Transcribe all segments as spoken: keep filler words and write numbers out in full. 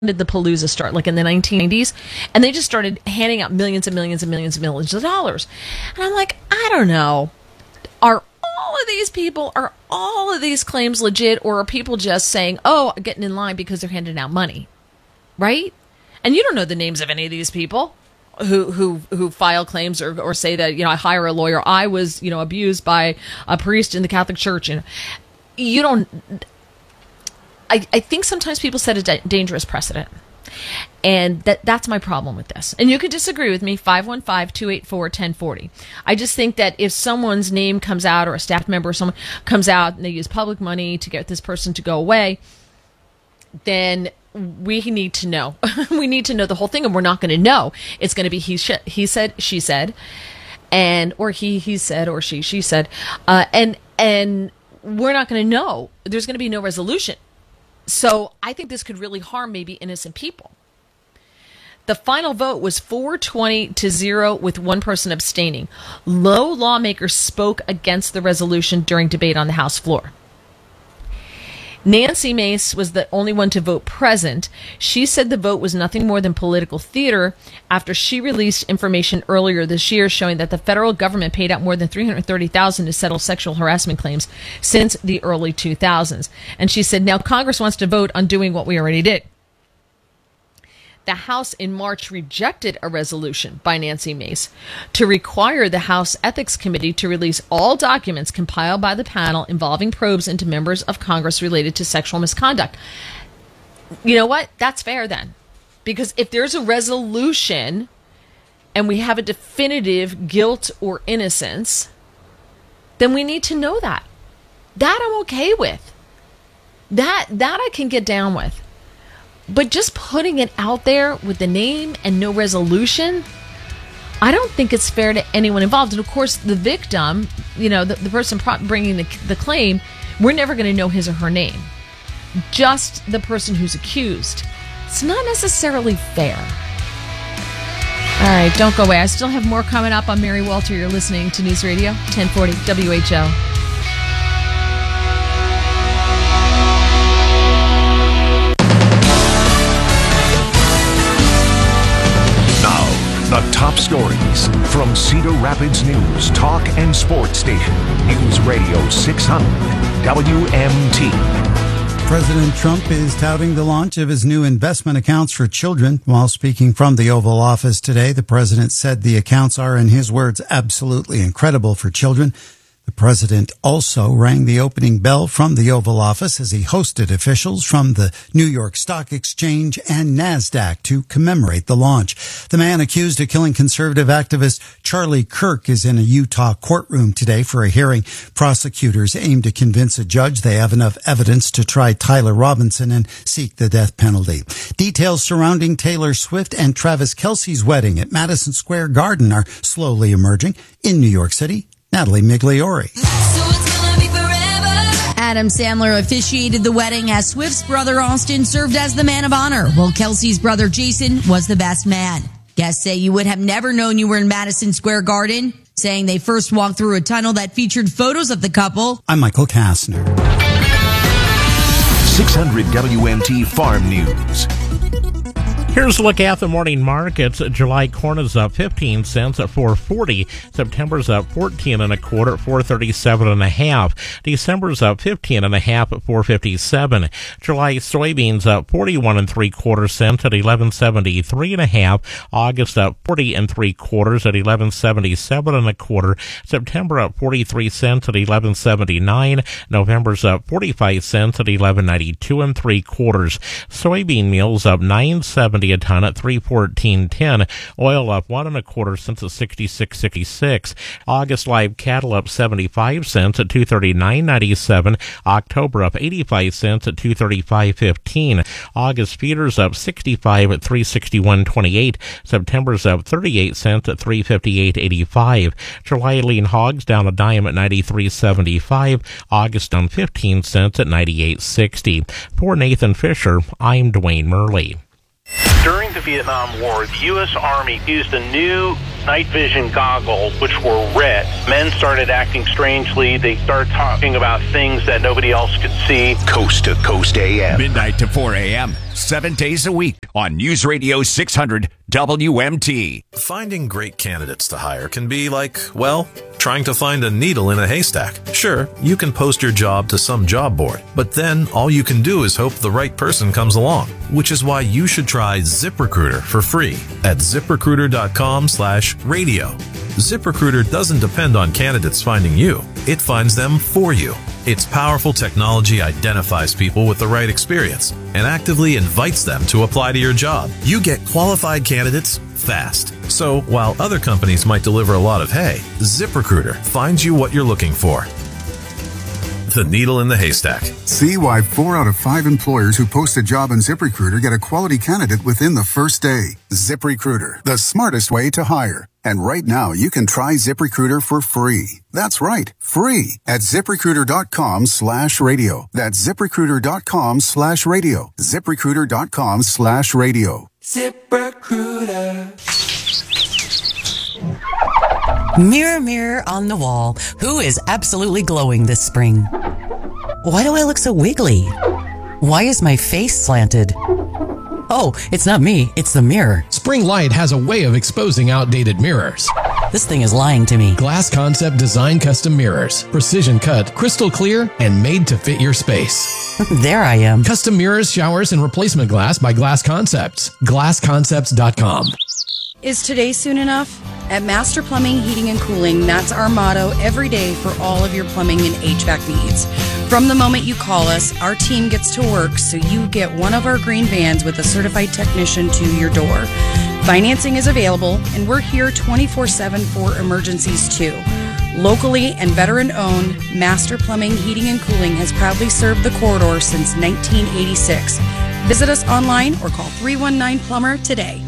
did the Palooza start? Like in the nineteen nineties? And they just started handing out millions and millions and millions and millions of dollars. And I'm like, I don't know. Are all of these people, are all of these claims legit, or are people just saying, oh, getting in line because they're handing out money? Right? And you don't know the names of any of these people who who who file claims or, or say that, you know, I hire a lawyer. I was, you know, abused by a priest in the Catholic Church. And you don't... I, I think sometimes people set a da- dangerous precedent. And that that's my problem with this. And you can disagree with me, five one five, two eight four, one zero four zero. I just think that if someone's name comes out, or a staff member or someone comes out and they use public money to get this person to go away, then we need to know. We need to know the whole thing, and we're not going to know. It's going to be he, sh- he said, she said, and or he, he said, or she, she said. Uh, and and we're not going to know. There's going to be no resolution. So I think this could really harm maybe innocent people. The final vote was four twenty to zero with one person abstaining. Low lawmakers spoke against the resolution during debate on the House floor. Nancy Mace was the only one to vote present. She said the vote was nothing more than political theater after she released information earlier this year showing that the federal government paid out more than three hundred thirty thousand dollars to settle sexual harassment claims since the early two thousands. And she said, now Congress wants to vote on doing what we already did. The House in March rejected a resolution by Nancy Mace to require the House Ethics Committee to release all documents compiled by the panel involving probes into members of Congress related to sexual misconduct. You know what? That's fair then. Because if there's a resolution and we have a definitive guilt or innocence, then we need to know that. That I'm okay with. That that I can get down with. But just putting it out there with the name and no resolution, I don't think it's fair to anyone involved. And of course, the victim, you know, the, the person pro- bringing the, the claim, we're never going to know his or her name. Just the person who's accused. It's not necessarily fair. All right, don't go away. I still have more coming up on Mary Walter. You're listening to News Radio ten forty W H O. The top stories from Cedar Rapids News, Talk and Sports Station. News Radio six hundred W M T. President Trump is touting the launch of his new investment accounts for children. While speaking from the Oval Office today, the president said the accounts are, in his words, absolutely incredible for children. The president also rang the opening bell from the Oval Office as he hosted officials from the New York Stock Exchange and NASDAQ to commemorate the launch. The man accused of killing conservative activist Charlie Kirk is in a Utah courtroom today for a hearing. Prosecutors aim to convince a judge they have enough evidence to try Tyler Robinson and seek the death penalty. Details surrounding Taylor Swift and Travis Kelce's wedding at Madison Square Garden are slowly emerging. In New York City, Natalie Migliori. Adam Sandler officiated the wedding as Swift's brother Austin served as the man of honor, while Kelce's brother Jason was the best man. Guests say you would have never known you were in Madison Square Garden, saying they first walked through a tunnel that featured photos of the couple. I'm Michael Kastner. six hundred W M T Farm News. Here's a look at the morning markets. July corn is up fifteen cents at four forty. September's up fourteen and a quarter at four thirty-seven and a half. December's up fifteen and a half at four fifty-seven. July soybeans up forty-one and three quarter cents at eleven seventy-three and a half. August up forty and three quarters at eleven seventy-seven and a quarter. September up forty-three cents at eleven seventy-nine. November's up forty-five cents at eleven ninety-two and three quarters. Soybean meal's up nine seventy a ton at three fourteen ten. Oil up one and a quarter cents at sixty-six sixty-six. August live cattle up seventy-five cents at two thirty-nine ninety-seven. October up eighty-five cents at two thirty-five fifteen. August feeders up sixty-five at three sixty-one twenty-eight. September's up thirty-eight cents at three fifty-eight eighty-five. July lean hogs down a dime at ninety-three seventy-five. August down fifteen cents at ninety-eight sixty. For Nathan Fisher, I'm Dwayne Murley. During the Vietnam War, the U S Army used a new night vision goggles, which were red. Men started acting strangely. They started talking about things that nobody else could see. Coast to Coast A M. Midnight to four a.m. seven days a week on News Radio six hundred W M T. Finding great candidates to hire can be like, well, trying to find a needle in a haystack. Sure, you can post your job to some job board, but then all you can do is hope the right person comes along, which is why you should try ZipRecruiter for free at ZipRecruiter.com slash radio. ZipRecruiter doesn't depend on candidates finding you. It finds them for you. Its powerful technology identifies people with the right experience and actively invites them to apply to your job. You get qualified candidates fast. So while other companies might deliver a lot of hay, ZipRecruiter finds you what you're looking for. The needle in the haystack. See why four out of five employers who post a job on ZipRecruiter get a quality candidate within the first day. ZipRecruiter, the smartest way to hire. And right now, you can try ZipRecruiter for free. That's right, free at ZipRecruiter.com slash radio. That's ZipRecruiter.com slash radio. ZipRecruiter.com slash radio. ZipRecruiter. Mirror, mirror on the wall, who is absolutely glowing this spring? Why do I look so wiggly? Why is my face slanted? Oh, it's not me, it's the mirror. Spring Light has a way of exposing outdated mirrors. This thing is lying to me. Glass Concept Design Custom Mirrors. Precision cut, crystal clear, and made to fit your space. There I am. Custom mirrors, showers, and replacement glass by Glass Concepts. glass concepts dot com. Is today soon enough? At Master Plumbing, Heating, and Cooling, that's our motto every day for all of your plumbing and H V A C needs. From the moment you call us, our team gets to work so you get one of our green vans with a certified technician to your door. Financing is available, and we're here twenty-four seven for emergencies too. Locally and veteran-owned, Master Plumbing, Heating, and Cooling has proudly served the corridor since nineteen eighty-six. Visit us online or call three one nine plumber today.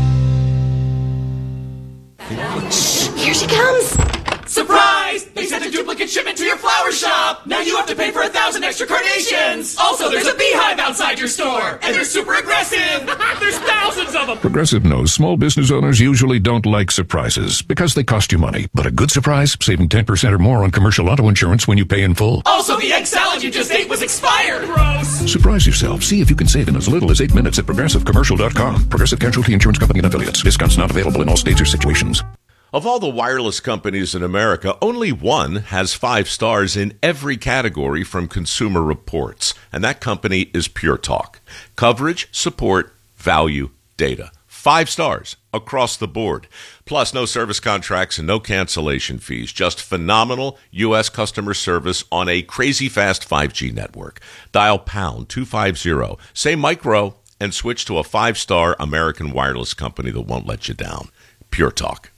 Here she comes! Surprise! They sent a duplicate shipment to your flower shop! Now you have to pay for a thousand extra carnations! Also, there's a beehive outside your store! And they're super aggressive! There's thousands of them! Progressive knows small business owners usually don't like surprises because they cost you money. But a good surprise, saving ten percent or more on commercial auto insurance when you pay in full. Also, the egg salad you just ate was expired! Gross! Surprise yourself. See if you can save in as little as eight minutes at Progressive Commercial dot com. Progressive Casualty Insurance Company and Affiliates. Discounts not available in all states or situations. Of all the wireless companies in America, only one has five stars in every category from Consumer Reports, and that company is Pure Talk. Coverage, support, value, data. Five stars across the board. Plus, no service contracts and no cancellation fees. Just phenomenal U S customer service on a crazy fast five G network. Dial pound two fifty, say micro, and switch to a five-star American wireless company that won't let you down. Pure Talk.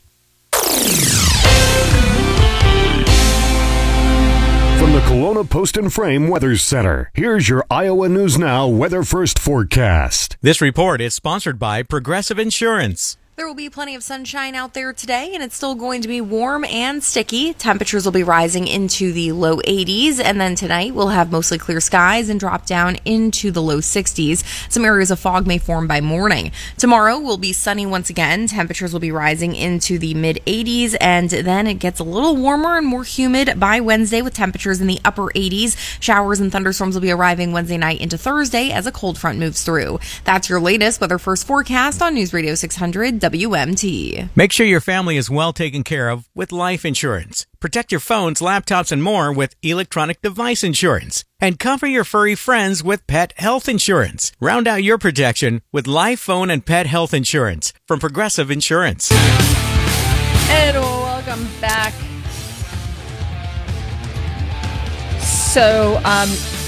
From the Kelowna Post and Frame Weather Center, here's your Iowa News Now Weather First forecast. This report is sponsored by Progressive Insurance. There will be plenty of sunshine out there today, and it's still going to be warm and sticky. Temperatures will be rising into the low eighties, and then tonight we'll have mostly clear skies and drop down into the low sixties. Some areas of fog may form by morning. Tomorrow will be sunny once again. Temperatures will be rising into the mid eighties, and then it gets a little warmer and more humid by Wednesday with temperatures in the upper eighties. Showers and thunderstorms will be arriving Wednesday night into Thursday as a cold front moves through. That's your latest Weather First forecast on News Radio six hundred W M T. Make sure your family is well taken care of with life insurance. Protect your phones, laptops, and more with electronic device insurance. And cover your furry friends with pet health insurance. Round out your protection with life, phone, and pet health insurance from Progressive Insurance. And welcome back. So, um...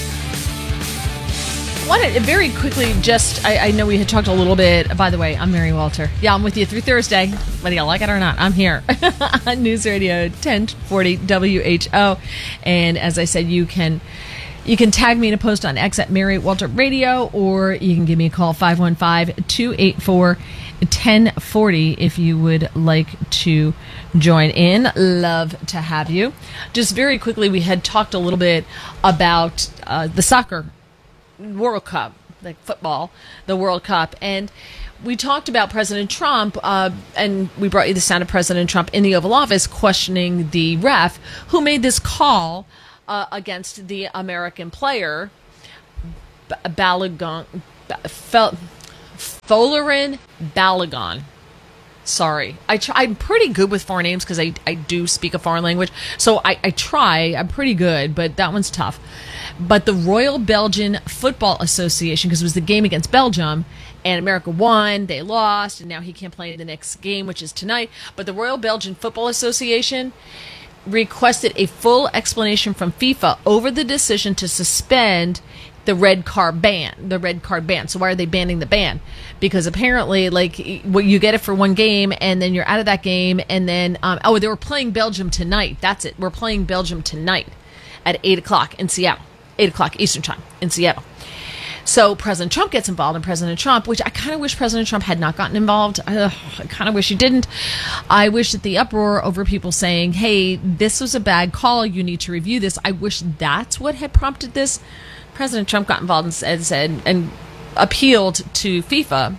wanted very quickly, just, I, I know we had talked a little bit, by the way, I'm Mary Walter. Yeah, I'm with you through Thursday, whether you like it or not. I'm here on News Radio ten forty W H O. And as I said, you can you can tag me in a post on X at Mary Walter Radio, or you can give me a call, five one five, two eight four, one zero four zero, if you would like to join in. Love to have you. Just very quickly, we had talked a little bit about uh, the soccer World Cup, like football, the World Cup. And we talked about President Trump, uh, and we brought you the sound of President Trump in the Oval Office questioning the ref who made this call uh, against the American player, B- Balogun, Fel- Folarin Balogun. Sorry. I try, I'm pretty good with foreign names because I, I do speak a foreign language. So I, I try. I'm pretty good, but that one's tough. But the Royal Belgian Football Association, because it was the game against Belgium, and America won, they lost, and now he can't play in the next game, which is tonight. But the Royal Belgian Football Association requested a full explanation from FIFA over the decision to suspend the red card ban, the red card ban. So why are they banning the ban? Because apparently, like, well, you get it for one game, and then you're out of that game, and then, um, oh, they were playing Belgium tonight. That's it. We're playing Belgium tonight at eight o'clock in Seattle, eight o'clock Eastern time in Seattle. So President Trump gets involved, and President Trump, which I kind of wish President Trump had not gotten involved. Ugh, I kind of wish he didn't. I wish that the uproar over people saying, hey, this was a bad call, you need to review this, I wish that's what had prompted this. President Trump got involved and said, said and appealed to FIFA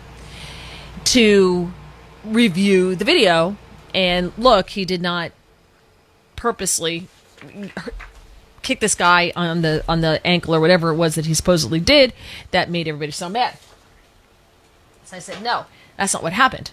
to review the video. And look, he did not purposely kick this guy on the on the ankle or whatever it was that he supposedly did that made everybody so mad. So I said, no, that's not what happened.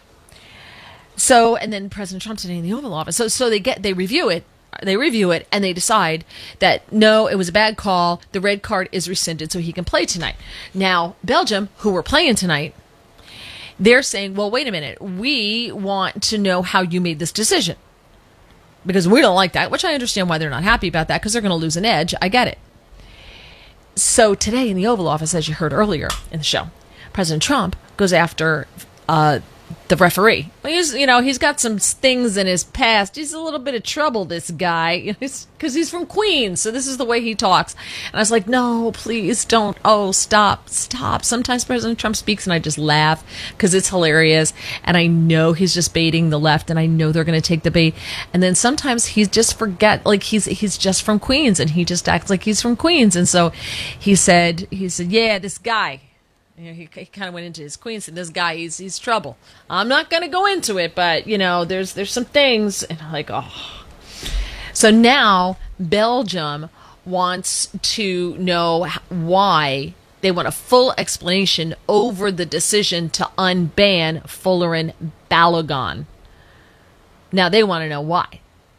So, and then President Trump today in the Oval Office. So, so they get they review it. They review it and they decide that, no, it was a bad call. The red card is rescinded so he can play tonight. Now, Belgium, who were playing tonight, they're saying, well, wait a minute. We want to know how you made this decision because we don't like that, which I understand why they're not happy about that because they're going to lose an edge. I get it. So today in the Oval Office, as you heard earlier in the show, President Trump goes after uh, the referee. Well, he's, you know, he's got some things in his past. He's a little bit of trouble, this guy, because he's from Queens. So this is the way he talks. And I was like, no, please don't. Oh, stop, stop. Sometimes President Trump speaks and I just laugh because it's hilarious. And I know he's just baiting the left and I know they're going to take the bait. And then sometimes he just forget, like he's, he's just from Queens and he just acts like he's from Queens. And so he said, he said, yeah, this guy. You know, he, he kind of went into his Queens and this guy, he's he's trouble. I'm not going to go into it, but, you know, there's there's some things. And I'm like, oh. So now Belgium wants to know why. They want a full explanation over the decision to unban Folarin Balogun. Now they want to know why.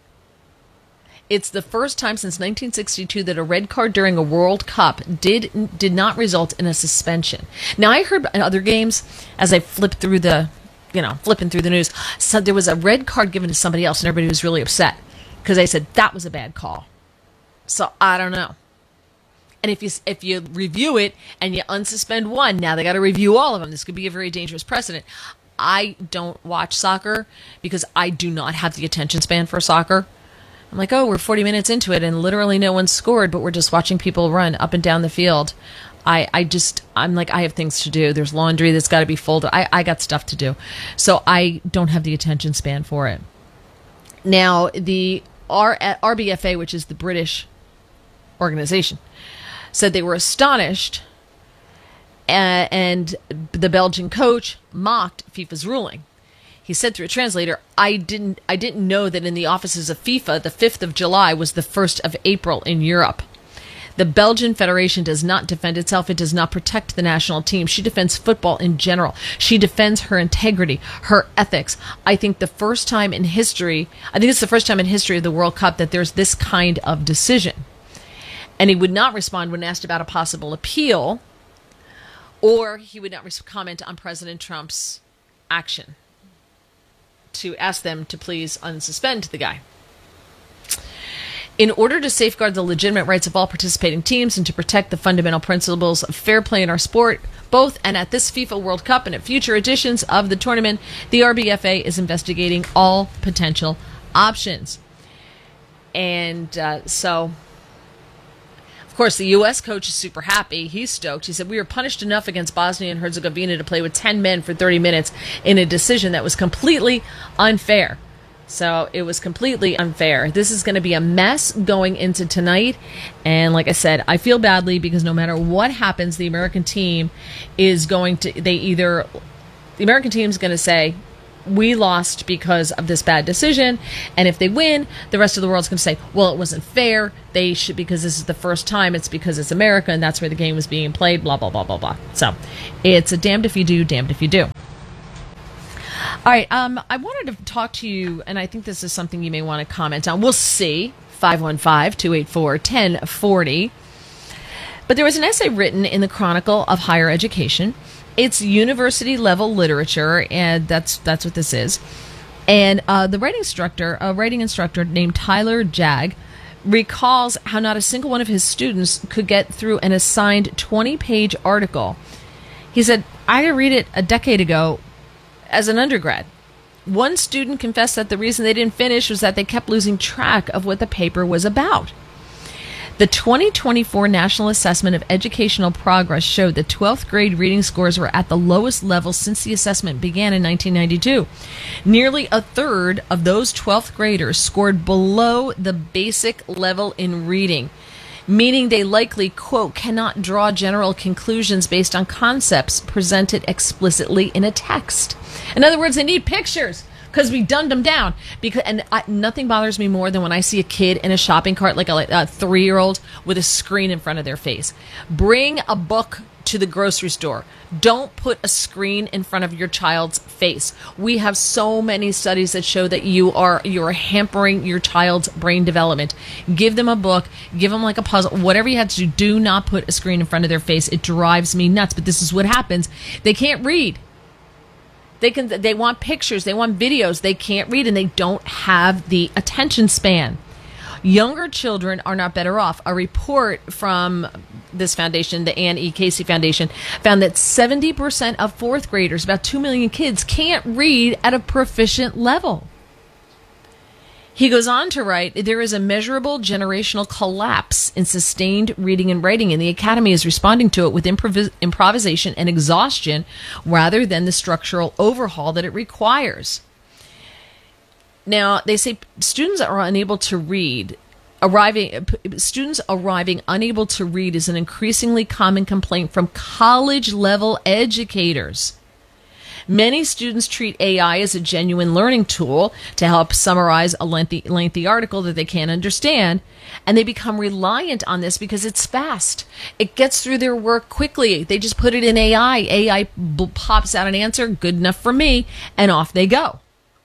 It's the first time since nineteen sixty-two that a red card during a World Cup did did not result in a suspension. Now, I heard in other games, as I flipped through the, you know, flipping through the news, so there was a red card given to somebody else, and everybody was really upset because they said that was a bad call. So I don't know. And if you if you review it and you unsuspend one, now they got to review all of them. This could be a very dangerous precedent. I don't watch soccer because I do not have the attention span for soccer. I'm like, oh, we're forty minutes into it and literally no one's scored, but we're just watching people run up and down the field. I, I just, I'm like, I have things to do. There's laundry that's got to be folded. I, I got stuff to do. So I don't have the attention span for it. Now, the R, R B F A, which is the British organization, said they were astonished uh, and the Belgian coach mocked FIFA's ruling. He said through a translator, I didn't I didn't know that in the offices of FIFA, the fifth of July was the first of April in Europe. The Belgian Federation does not defend itself. It does not protect the national team. She defends football in general. She defends her integrity, her ethics. I think the first time in history, I think it's the first time in history of the World Cup that there's this kind of decision. And he would not respond when asked about a possible appeal, or he would not comment on President Trump's action to ask them to please unsuspend the guy. In order to safeguard the legitimate rights of all participating teams and to protect the fundamental principles of fair play in our sport, both and at this FIFA World Cup and at future editions of the tournament, the R B F A is investigating all potential options. And uh, so, of course, the U S coach is super happy. He's stoked. He said, we were punished enough against Bosnia and Herzegovina to play with ten men for thirty minutes in a decision that was completely unfair. So it was completely unfair. This is going to be a mess going into tonight. And like I said, I feel badly because no matter what happens, the American team is going to, they either, the American team is going to say, we lost because of this bad decision, and if they win, the rest of the world's going to say, well, it wasn't fair. They should, because this is the first time. It's because it's America, and that's where the game was being played. Blah blah blah blah blah. So, it's a damned if you do, damned if you do. All right, um, I wanted to talk to you, and I think this is something you may want to comment on. We'll see. five one five, two eight four, one zero four zero. But there was an essay written in the Chronicle of Higher Education. It's university-level literature, and that's that's what this is. And uh, the writing instructor, a writing instructor named Tyler Jag, recalls how not a single one of his students could get through an assigned twenty-page article. He said, I read it a decade ago as an undergrad. One student confessed that the reason they didn't finish was that they kept losing track of what the paper was about. The twenty twenty-four National Assessment of Educational Progress showed that twelfth grade reading scores were at the lowest level since the assessment began in nineteen ninety-two. Nearly a third of those twelfth graders scored below the basic level in reading, meaning they likely, quote, cannot draw general conclusions based on concepts presented explicitly in a text. In other words, they need pictures. Because we dumbed them down. Because and I, nothing bothers me more than when I see a kid in a shopping cart, like a, like a three-year-old, with a screen in front of their face. Bring a book to the grocery store. Don't put a screen in front of your child's face. We have so many studies that show that you are you are hampering your child's brain development. Give them a book. Give them like a puzzle. Whatever you have to do. Do not put a screen in front of their face. It drives me nuts. But this is what happens. They can't read. They can. They want pictures. They want videos. They can't read, and they don't have the attention span. Younger children are not better off. A report from this foundation, the Ann E. Casey Foundation, found that seventy percent of fourth graders, about two million kids, can't read at a proficient level. He goes on to write, there is a measurable generational collapse in sustained reading and writing, and the Academy is responding to it with improvis- improvisation and exhaustion rather than the structural overhaul that it requires. Now, they say students are unable to read. Arriving students arriving unable to read is an increasingly common complaint from college-level educators. Many students treat A I as a genuine learning tool to help summarize a lengthy, lengthy article that they can't understand, and they become reliant on this because it's fast. It gets through their work quickly. They just put it in A I. A I b- pops out an answer, good enough for me, and off they go.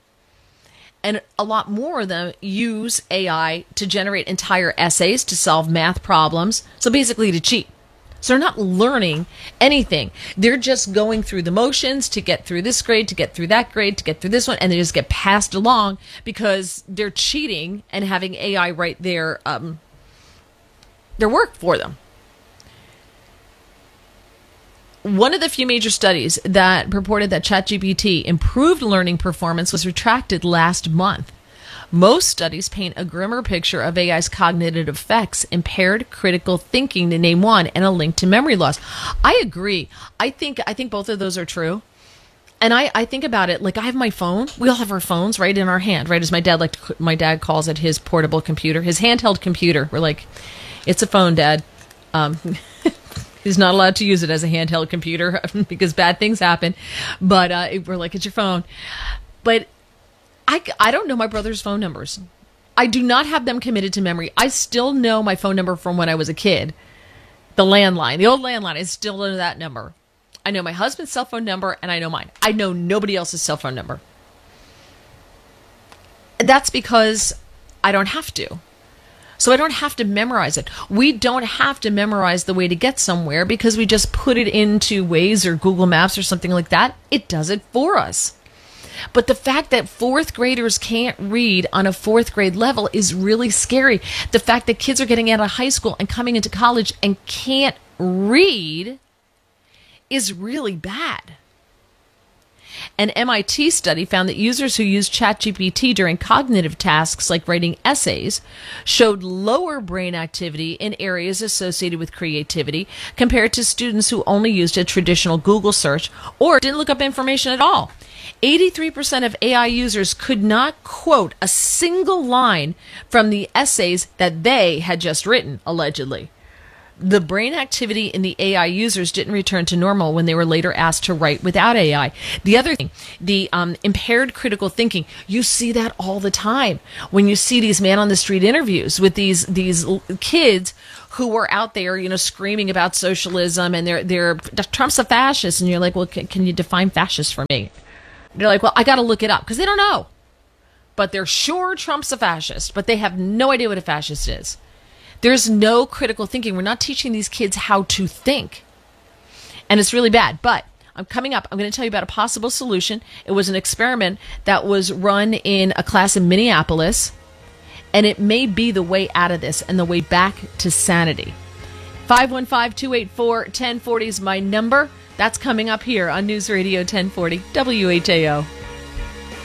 And a lot more of them use A I to generate entire essays to solve math problems, so basically to cheat. So they're not learning anything. They're just going through the motions to get through this grade, to get through that grade, to get through this one, and they just get passed along because they're cheating and having A I write their um, their work for them. One of the few major studies that purported that ChatGPT improved learning performance was retracted last month. Most studies paint a grimmer picture of A I's cognitive effects, impaired critical thinking, to name one, and a link to memory loss. I agree. I think I think both of those are true. And I, I think about it, like I have my phone. We all have our phones right in our hand, right? As my dad like to, my dad calls it his portable computer, his handheld computer. We're like, it's a phone, Dad. Um, he's not allowed to use it as a handheld computer because bad things happen. But uh, we're like, it's your phone. But I, I don't know my brother's phone numbers. I do not have them committed to memory. I still know my phone number from when I was a kid. The landline, the old landline, I still know that number. I know my husband's cell phone number, and I know mine. I know nobody else's cell phone number. That's because I don't have to. So I don't have to memorize it. We don't have to memorize the way to get somewhere because we just put it into Waze or Google Maps or something like that. It does it for us. But the fact that fourth graders can't read on a fourth grade level is really scary. The fact that kids are getting out of high school and coming into college and can't read is really bad. An M I T study found that users who used ChatGPT during cognitive tasks like writing essays showed lower brain activity in areas associated with creativity compared to students who only used a traditional Google search or didn't look up information at all. eighty-three percent of A I users could not quote a single line from the essays that they had just written, allegedly. The brain activity in the A I users didn't return to normal when they were later asked to write without A I. The other thing, the um, impaired critical thinking, you see that all the time when you see these man-on-the-street interviews with these these kids who were out there, you know, screaming about socialism and they're they're Trump's a fascist, and you're like, well, can, can you define fascist for me? They're like, well, I got to look it up because they don't know, but they're sure Trump's a fascist, but they have no idea what a fascist is. There's no critical thinking. We're not teaching these kids how to think. And it's really bad. But I'm coming up. I'm going to tell you about a possible solution. It was an experiment that was run in a class in Minneapolis. And it may be the way out of this and the way back to sanity. five one five, two eight four, one oh four oh is my number. That's coming up here on News Radio ten forty W H A O.